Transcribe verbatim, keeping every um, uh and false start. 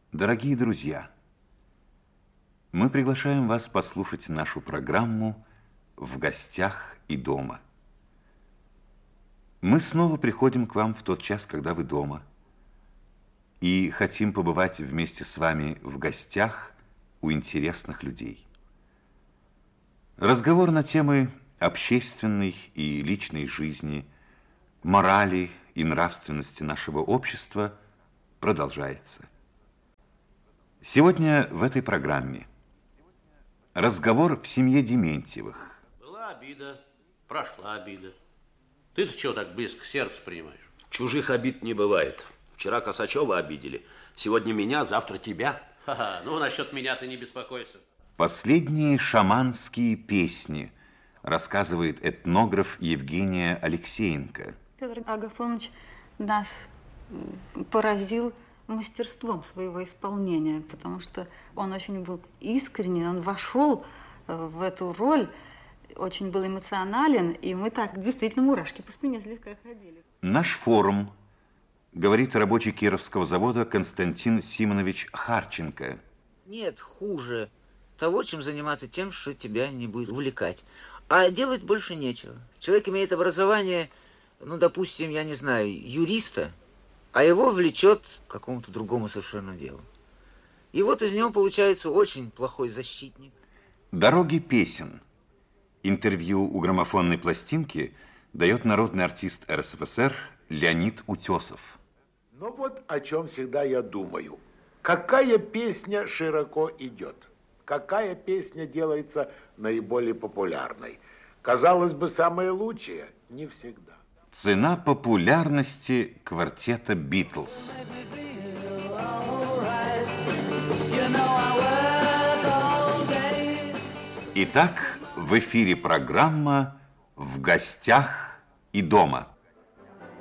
Дорогие друзья, мы приглашаем вас послушать нашу программу «В гостях и дома». Мы снова приходим к вам в тот час, когда вы дома, и хотим побывать вместе с вами в гостях у интересных людей. Разговор на темы общественной и личной жизни, морали и нравственности нашего общества продолжается. Сегодня в этой программе разговор в семье Дементьевых. Была обида, прошла обида. Ты-то чего так близко к сердцу принимаешь? Чужих обид не бывает. Вчера Косачева обидели, сегодня меня, завтра тебя. Ха-ха, ну насчет меня ты не беспокойся. Последние шаманские песни, рассказывает этнограф Евгения Алексеенко. Петр Агафонович нас поразил мастерством своего исполнения, потому что он очень был искренен, он вошел в эту роль, очень был эмоционален, и мы так действительно мурашки по спине слегка ходили. Наш форум, говорит рабочий Кировского завода Константин Симонович Харченко. Нет хуже того, чем заниматься тем, что тебя не будет увлекать. А делать больше нечего. Человек имеет образование, ну, допустим, я не знаю, юриста, а его влечет к какому-то другому совершенно делу. И вот из него получается очень плохой защитник. Дороги песен. Интервью у граммофонной пластинки дает народный артист эр эс эф эс эр Леонид Утесов. Ну вот о чем всегда я думаю. Какая песня широко идет? Какая песня делается наиболее популярной? Казалось бы, самое лучшее не всегда. Цена популярности квартета «Битлз». Итак, в эфире программа «В гостях и дома».